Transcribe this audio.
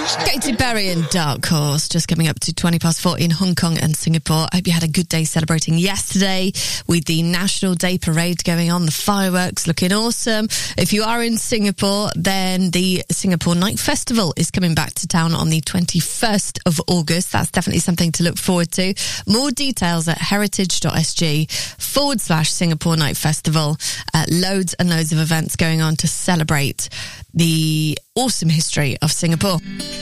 Katy Perry and Dark Horse, just coming up to 40 in Hong Kong and Singapore. I hope you had a good day celebrating yesterday with the National Day Parade going on, the fireworks looking awesome. If you are in Singapore, then the Singapore Night Festival is coming back to town on the 21st of August. That's definitely something to look forward to. More details at heritage.sg/Singapore Night Festival. Loads and loads of events going on to celebrate the awesome history of Singapore.